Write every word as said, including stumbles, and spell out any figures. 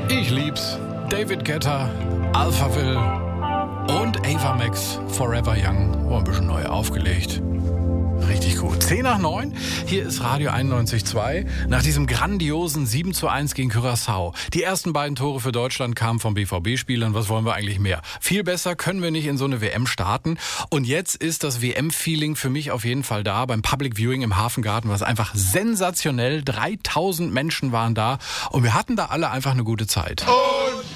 Ich lieb's. David Guetta, Alphaville und Ava Max, Forever Young. Oh, ein bisschen neu aufgelegt. Richtig gut. zehn nach neun, hier ist Radio einundneunzig Komma zwei. Nach diesem grandiosen sieben zu eins gegen Curaçao. Die ersten beiden Tore für Deutschland kamen vom B V B-Spielern. Was wollen wir eigentlich mehr? Viel besser können wir nicht in so eine W M starten. Und jetzt ist das W M-Feeling für mich auf jeden Fall da. Beim Public Viewing im Hafengarten war es einfach sensationell. dreitausend Menschen waren da und wir hatten da alle einfach eine gute Zeit. Und